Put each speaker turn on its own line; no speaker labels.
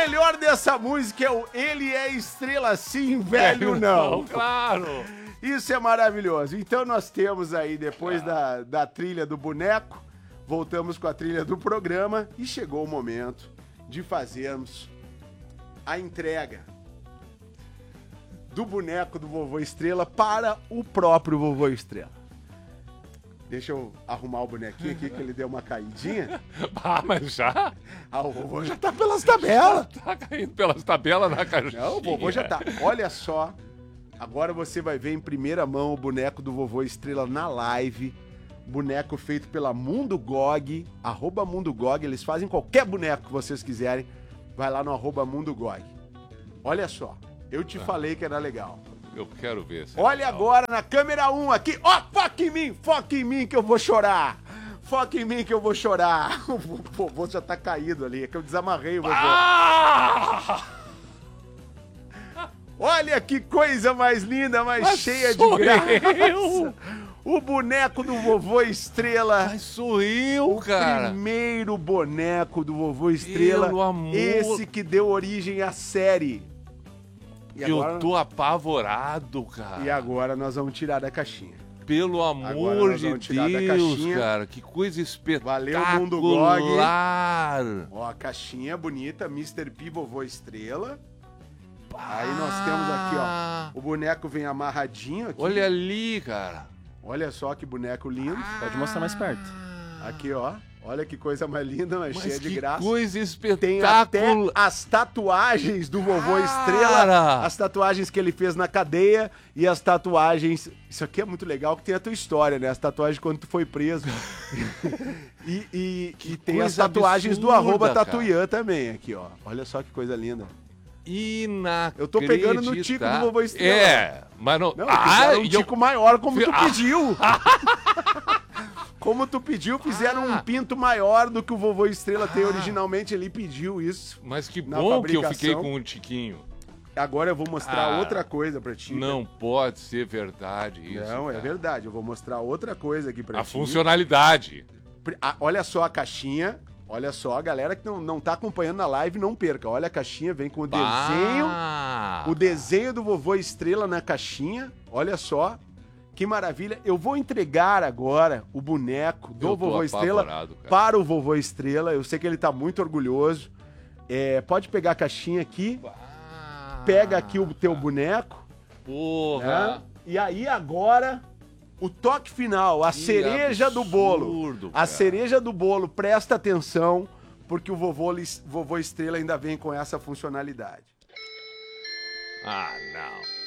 melhor dessa música é o Ele é estrela sim, velho não.
Claro.
Isso é maravilhoso. Então nós temos aí, depois da trilha do boneco, voltamos com a trilha do programa e chegou o momento de fazermos a entrega do boneco do Vovô Estrela para o próprio Vovô Estrela. Deixa eu arrumar o bonequinho aqui, que ele deu uma caidinha.
Ah, mas já?
Ah, o vovô já tá pelas tabelas.
Tá caindo pelas tabelas na caixinha.
Não, o vovô já tá. Olha só, agora você vai ver em primeira mão o boneco do Vovô Estrela na live. Boneco feito pela Mundo Gog, @MundoGog. Eles fazem qualquer boneco que vocês quiserem. Vai lá no @MundoGog. Olha só, eu te falei que era legal.
Eu quero ver.
Olha agora na câmera 1 aqui. Ó, foca em mim que eu vou chorar. Foca em mim que eu vou chorar. O vovô já tá caído ali, é que eu desamarrei o vovô.
Ah!
Olha que coisa mais linda, mais cheia de graça. O boneco do Vovô Estrela.
Mas sou eu, cara.
O primeiro boneco do Vovô Estrela.
Pelo amor.
Esse que deu origem à série. E agora,
eu tô apavorado, cara.
E agora nós vamos tirar da caixinha.
Pelo amor de Deus, cara. Que coisa espetacular.
Valeu, Mundo Gog. Ó, a caixinha bonita, Mr. P Vovô Estrela. Aí nós temos aqui, ó. O boneco vem amarradinho aqui.
Olha ali, cara.
Olha só que boneco lindo.
Pode mostrar mais perto.
Aqui, ó. Olha que coisa mais linda, mas cheia de graça.
Coisa espetacular.
Tem até as tatuagens do Vovô Estrela. As tatuagens que ele fez na cadeia e as tatuagens... Isso aqui é muito legal, que tem a tua história, né? As tatuagens quando tu foi preso. e tem as tatuagens
absurda,
do @Tatuian também, aqui, ó. Olha só que coisa linda.
Inacreditável.
Eu tô pegando no tico do Vovô Estrela.
É, mas não...
Não, um tico maior, como tu pediu. Como tu pediu, fizeram um pinto maior do que o Vovô Estrela tem originalmente. Ele pediu isso.
Mas que bom que eu fiquei com um tiquinho.
Agora eu vou mostrar outra coisa pra ti.
Não pode ser verdade isso.
Não,
cara.
É verdade. Eu vou mostrar outra coisa aqui pra ti.
A funcionalidade.
Olha só a caixinha. Olha só, a galera que não tá acompanhando na live, não perca. Olha a caixinha, vem com o desenho. O desenho do Vovô Estrela na caixinha. Olha só. Que maravilha. Eu vou entregar agora o boneco do Vovô Estrela para o Vovô Estrela. Eu sei que ele tá muito orgulhoso. Pode pegar a caixinha aqui. Pega aqui o teu boneco.
Porra.
Né? E aí agora, o toque final, a cereja do bolo. A cereja do bolo, presta atenção, porque o Vovô Estrela ainda vem com essa funcionalidade.
Ah, não.